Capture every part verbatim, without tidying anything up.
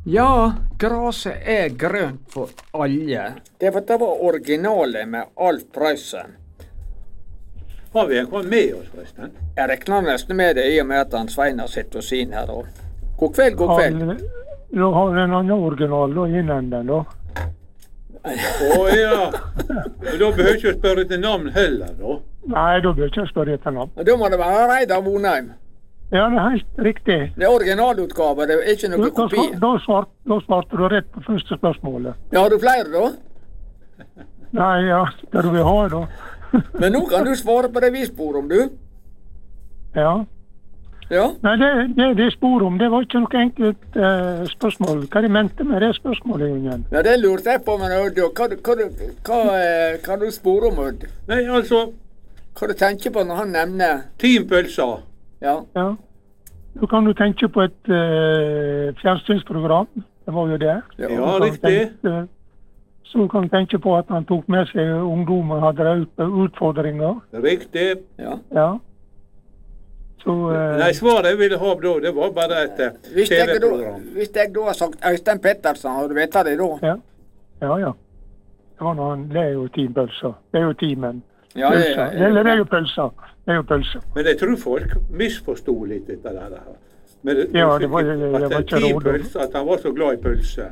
Ja, graset er grønt for alle. Det var, det var originalet med Alf Preussen. Har vi en kvann med oss, forresten? Jeg regner nesten med det i og med at han Svein har sett oss inn her. Da. God kveld, god kveld. Du har en annen original da, innen den da. Å ja. Da behøver ikke spørre etter navn heller, da. Nei, da bør ikke spørre etter navn. Da må det være Reidar Vonheim. Ja, det er helt riktig. Det er originalutgave, det er ikke noe Da, kopi. da, svart, da svarte du rett på første spørsmålet. Ja, har du flere da? Nei, ja, det du vil ha da. Men nå kan du svare på det vi spor om, du. Ja. Ja. Nei, det, det de spor om, det var ikke noe enkelt eh, spørsmål. Hva de mente med det spørsmålet, Ingen? Ja, det lurte jeg på, men Ødd, hva, hva, hva, eh, hva du spor om, Ødd? Nei, altså, Hva du tenker på når han nevner? Team Pølsa. Ja. Ja. Da kan du tenke på et eh, fjernsynsprogram. Det var jo det. Ja, Du kan riktig. tenke- Så kan du tenke på at han tok med seg ungdom og hadde utfordringer. Riktig. Ja. Ja. Så eh, Nei, svaret jeg ville ha da, det var bare et eh, Hvis jeg, da, TV-program. hvis jeg da har sagt Øystein Pettersen, har du vet det da? ja. Ja, ja. Det var når han det er jo teampølser. Det er jo teamen. Ja, ja, ja, ja. Eller det er jo pølser. Det er jo pølser. Men jeg tror folk misforsto litt dette der. Men det, Ja, det var- det var at, ikke Team råd. Pølse, at han var så glad i pølse.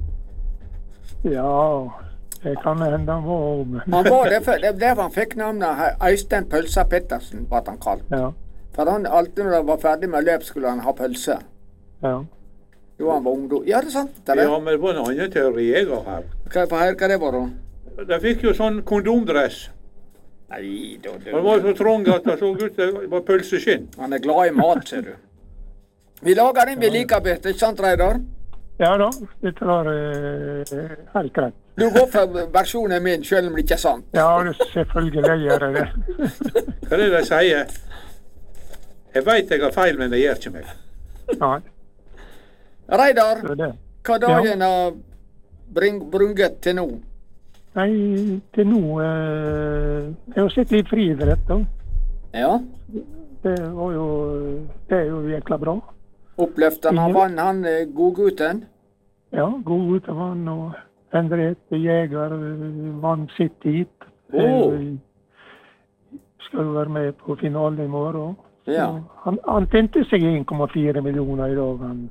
Ja, det kan hende han var òg, men Han var det, for, det var derfor han fikk navnet Øystein Pølsa Pettersen, var han kalt. ja. For han alltid når han var ferdig med løp, skulle han ha pølse. Ja. Da han var ungdom. Ja, det er sant. Det er det. Ja, men det var en annen teori jeg har her. Hva, hva, hva det var da? De fikk jo sånn kondomdress. Nei, da, da. Han var så trang at det så ut det var pølseskinn. Han er glad i mat, ser du. Vi lager den vi liker best, ikke sant, Reidar? Ja da, dette var eh, helt greit. Du går for versjonen min, selv om det ikke er sant. Ja, det selvfølgelig gjør jeg det. Hva er det de sier? Jeg veit jeg har feil, men det gjør ikke meg. Nei, Reidar, det er det. hva dagen har bring, brunget til nå? Nei, til nå eh, Jeg har sett litt friidrett, da. Ja, Det var jo Det er jo jækla bra. oppløftende. Han vann, han eh, godgutten. Ja, god utevann og Henriette Jæger eh, vant sitt hit. Åh. Eh, Skal jo være med på finalen i morgen. Ja. Så Han, han tjente seg en komma fire millioner i dag. Han,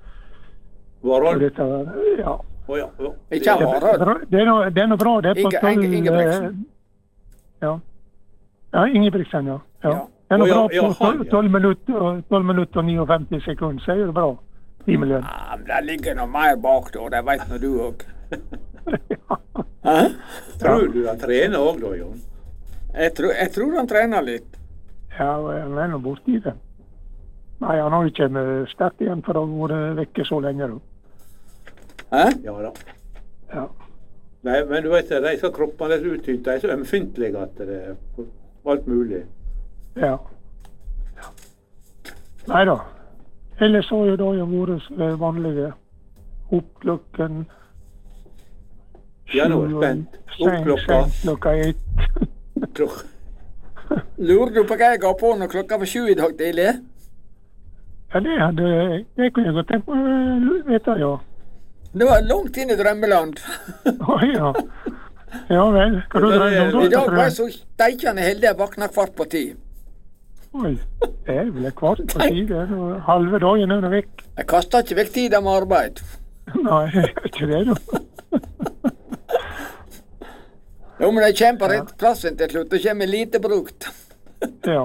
Var og han? dette, var- ja. Å ja, ja. Ikke han Det, Harald. det, er noe, det er noe bra, det. er på Inge- tolv, Inge- Ingebrigtsen. eh, Ja. Ja, Ingebrigtsen, ja. ja. Ja. Det er noe Å, ja, bra ja, på han, ja. tolv minutter og tolv minutter og femtini sekunder, så er det bra. ti millioner. Ja, men det ligger noe mer bak da, det vet nå du òg. Hæ? Tror du han trener òg da, Jon? Jeg, tror- jeg tror han trener litt. Ja, og han er nå borti det. Nei, han har jo kommet sterkt igjen for å ha vært vekke så lenge. Da. Hæ? Ja da. Ja. Nei, men du vet, de som kroppene er så uttynt, de er så ømfintlige at det er alt mulig. Ja. ja. Nei da. Ellers har jo dagen vært så vanlige. Opp klokken Ja, nå er jeg sju og spent. Opp seng- klokka. seng klokka ett. klokka. Lurer du på hva jeg ga på når klokka var sju i dag tidlig? Ja, det hadde det kunne jeg godt tenkt meg å vite, ja. Det var langt inn i drømmeland. Å ja. Ja vel. Hva du drømte om I da? dag var jeg så steikende heldig jeg våkna kvart på ti. Oi, det er vel kvart på ti, det er noe halve dagen under vekk. Jeg kasta ikke vekk tida med arbeid. Nei, jeg gjør ikke det, da. Jo, men jeg kommer på rett plassen til slutt. Det kommer lite brukt. Ja.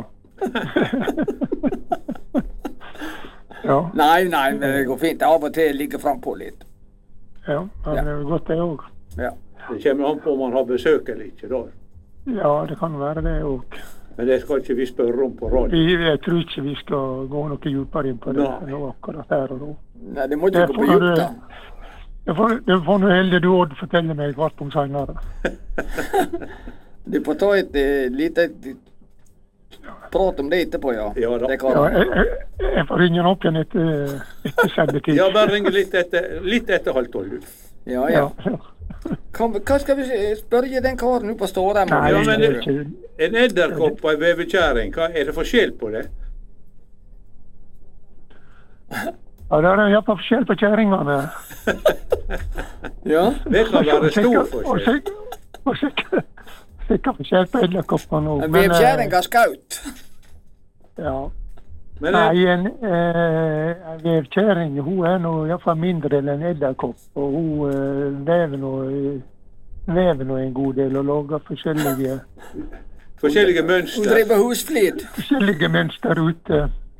ja. Nei, nei, men det går fint. Av og til ligger frampå litt. Ja, men det er jo godt det òg. Ja. Det kommer an på om man har besøk eller ikke, da. Ja, det kan være det òg. Men det skal ikke vi spørre om på radio. Jeg tror ikke vi skal gå noe dypere inn på det Nei. nå akkurat her og nå. Nei, det må ikke Det gå på får djupt, du- da. Det får, det får nå heller du Odd fortelle meg hvert om senere. Du får ta et eh, lite prat om det etterpå, ja. Ja da. Det kan Ja, du. jeg, jeg, jeg får ringe opp igjen etter, etter sendetid. Ja, bare ringe litt etter, litt etter halv tolv. du. Ja, ja. ja. Hva, hva skal vi si- spørre den karen nå på Stårheim? om? Nei, Ja, men det er det- ikke En edderkopp og en vevekjerring, hva er det forskjell på det? Ja, det er iallfall forskjell på kjerringene. Ja. Det kan være stor Og forskjell. sikkert, og sikkert, sikkert forskjell på edderkoppene òg. Vevkjerringa skaut. Ja. Men Nei, eh, en eh, vevkjerring hun er nå iallfall mindre enn en edderkopp. Og hun eh, vever nå vever nå en god del og lager forskjellige, forskjellige Hun mønster. driver husflid. forskjellige mønster ute.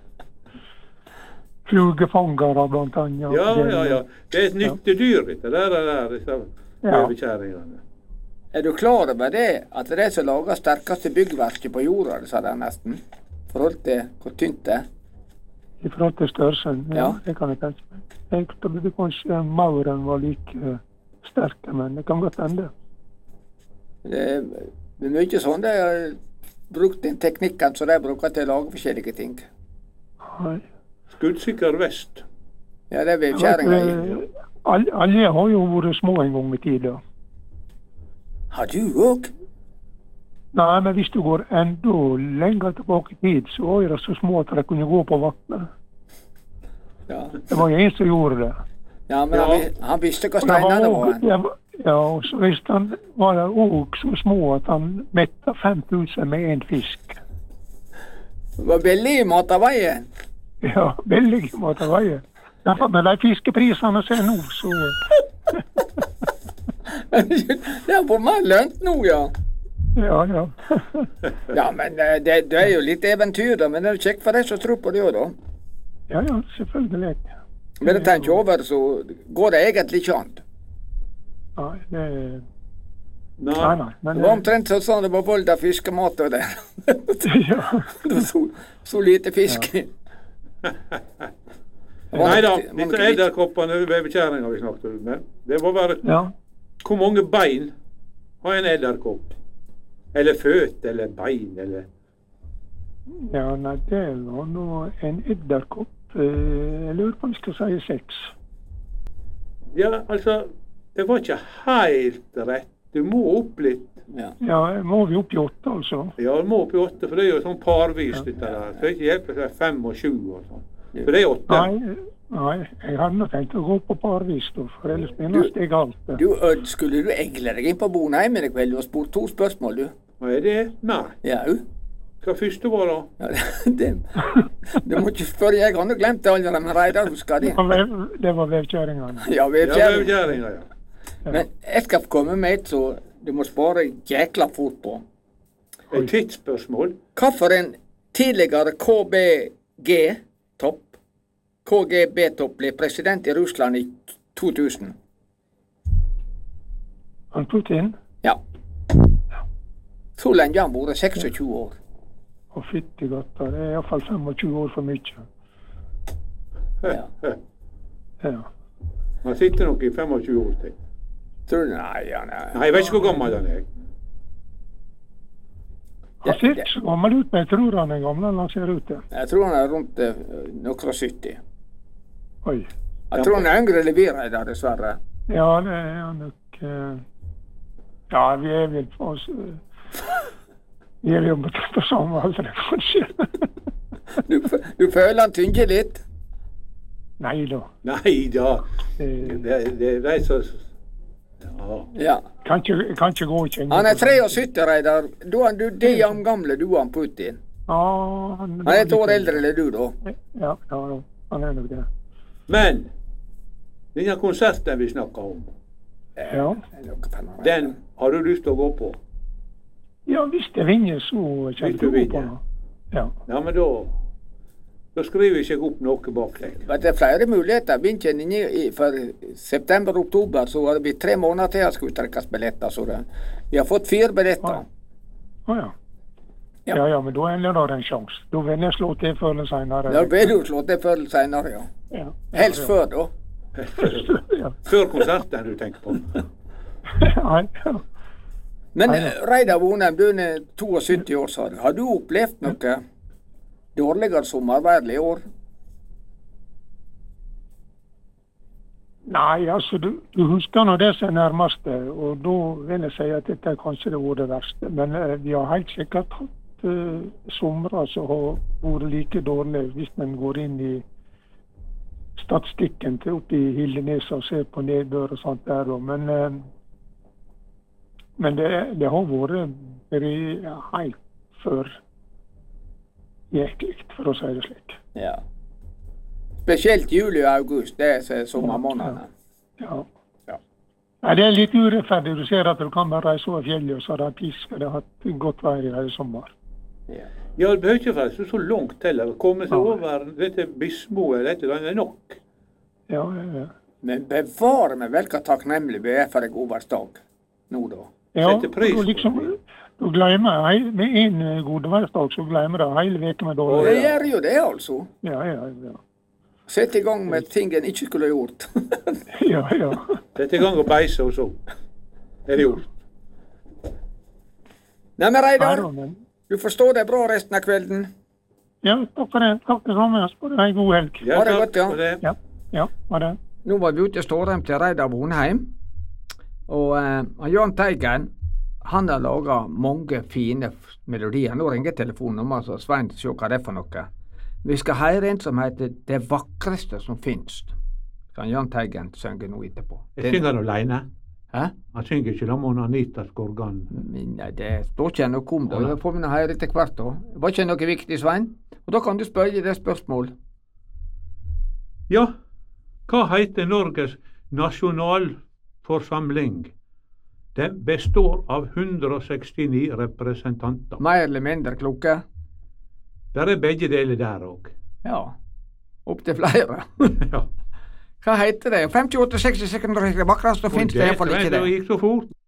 Flugefangere blant annet. Ja, ja, ja. Det er et nyttedyr, dette der, der, der disse Ja. vevekjerringene. Er du klar over det, at det er som lager sterkeste byggverket på jorda, det sa de nesten? I forhold til hvor tynt det er. I forhold til størrelsen. Ja, Ja. det kan jeg tenke meg. Jeg trodde kanskje mauren var like eh, sterke, men det kan godt hende. Det er det er mye sånn de har brukt den teknikken som de bruker til å lage forskjellige ting. Nei. Skuddsikker vest. Ja, det er vevkjerringa i. Eh, Alle, alle har jo vært små en gang i tida. Har du òg? Nei, men hvis du går enda lenger tilbake i tid, så var de så små at de kunne gå på vannet. Ja. Det var jo en som gjorde det. Ja, men Ja. Han, vi- han visste hva Og det var steinene også- var. det var- Ja, og så visste han var det òg så små at han metta fem tusen med én fisk. Det var billig mat av veien. Ja, veldig måte veie. Derfor med de fiskeprisene som er nå, så Det har vært mer lønt nå, ja. ja, ja. Ja, men eh, det, det er jo litt eventyr, da. Men det er jo kjekt for deg som tror på det òg, da. Ja, ja, selvfølgelig. Men det tenker over, så går det egentlig ikke an. Nei, det Nei, Nei. nei. Men Det var omtrent sånn det var Volda fiskemat og der. ja. Det var så, så lite fisk. Nei da, disse edderkoppene og vevekjerringer vi snakket om. Men det var bare ja. hvor mange bein har en edderkopp? Eller føt, eller bein, eller Ja, nei, det var nå en edderkopp. eh, Jeg lurer på om jeg skal si seks. Ja, altså, det var ikke helt rett. Du må opp litt. Ja. Ja, må vi opp i åtte, altså? Ja, du må opp i åtte, for det er jo sånn parvis, dette der. Så det er ikke hjelp å si fem og sju og sånn. For det er åtte. Nei, nei, jeg hadde nå tenkt å gå på parvis, da, for ellers begynner det galt. Du, Ødd, skulle du egle deg inn på Bonheimen i kveld? Du har spurt to spørsmål, du. Hva er det? Nei. Ja, jo. Hva første var da? Ja, det, det må ikke spørre, jeg har nå glemt det allerede, men Reidar husker det. Det var vev- Det var vevkjerringene. Ja, Ja, vevkjerring. vevkjerringer, ja. Men jeg skal komme med et så du må spare jækla fort på. Et tidsspørsmål. Hvilken tidligere K B G-topp K G B-topp ble president i Russland i to tusen? Han Putin Ja. Så lenge har han vært seksogtjue år. og fytti godter, det er iallfall tjuefem år for mye. Ja. Ja. Han sitter nok i tjuefem år til. Tror du? Nei, han er Nei, jeg vet ikke hvor gammel han er. Han ser ikke så gammel ut, men jeg tror han er gammel når han ser ut til. Jeg tror han er rundt eh, noen og sytti. Oi. Jeg tror han er yngre enn vi, Reidar, dessverre. Ja, det er han nok. eh, Ja, vi er vel på oss eh, Vi er jo på samme alder, kanskje. Du, du føler han tynger litt? Nei da. Nei da. Eh, Det, det er de som Ja. Ja. Kan ikke, kan ikke gå og kjenne. Han er syttitre, Reidar. Da er du de jam gamle, du er han Putin. Ja, han, Han er et år eldre enn du, da. Ja, ja, ja, han er nok det. Men denne konserten vi snakker om, Ja. den har du lyst til å gå på? Ja, hvis det vinner, så Hvis kommer du jeg på vinner. det. Ja. Ja, men da Da skriver jeg ikke opp noe bak deg. Men det er flere muligheter. Begynte en i for september-oktober, så har det blitt tre måneder til at skulle trekkes billetter. Så det, vi har fått fire billetter. Å ja. Ja. Ja, ja, men da er det en sjanse. Da vil jeg slå til før eller senere. Da blir du slått til før eller senere, ja. Ja. Helst før, da. Ja. Før konserten du tenker på. Nei, ja. Men Nei, eh, Reidar Vonheim, du er syttito år, sa du. Har du opplevd noe dårligere sommervær i år? Nei, altså, du, du husker nå det som er nærmeste, og da vil jeg si at dette er kanskje det var det verste. Men eh, vi har helt sikkert hatt eh, somre som har vært like dårlige hvis man går inn i statistikken til oppe i Hildenes og se på nedbør og sånt der. Og, men eh, men det, det har vært ja, helt før jæklig, for å si det slik. Ja. Spesielt juli og august, det er sommermånedene. Ja. Ja. Nei, det er litt urettferdig. Du ser at du kan bare reise over fjellet, og så har det pisk, og det har hatt godt vær i hele sommer. Ja, ja, det behøver ikke være så langt til å komme seg Ja. over dette Bismoe, dette det er nok. Ja, ja, ja. Men bevare meg vel hva takknemlig vi er for en godværsdag nå da. Ja, Sette pris og på liksom, det. du glemmer, hei- med en godværsdag, så glemmer du hele veken med Å, dårlig. Det gjør jo det, altså. Ja, ja, ja. Sette i gang med ting en ikke skulle gjort. Ja, ja. Dette er gang å beise og så. Er det gjort? Nei, men Reidar, Ja, men- du forstår det bra resten av kvelden. Ja, takk for det. Takk det samme. Spør deg en god helg. Ja, Ha det takk godt, ja. for det. Ja, ja, ha det. Nå var vi ute i Stårheim til Reidar Vonheim, og eh, Jahn Teigen, han har laget mange fine f- melodier. Nå ringer telefonen om altså Svein til å se hva det er for noe. Vi skal høre en som heter Det vakreste som finnes. Kan Jahn Teigen synge nå etterpå. Jeg synger han alene. Hæ? Han synger ikke sammen med Anita Skorgan. Men nei, det står ikke noe om det. Det får vi nå høre etter hvert da. Var ikke noe viktig, Svein? Og da kan du spørre det spørsmål. Ja, hva heter Norges nasjonalforsamling? Den består av hundre og sekstini representanter. Mer eller mindre kloke? Der er begge deler der òg. Ja. Opp til flere. Ja. Hva heter det? femtiåtte seksti sekunder, det vakreste finnes det iallfall ikke Det det. gikk så fort.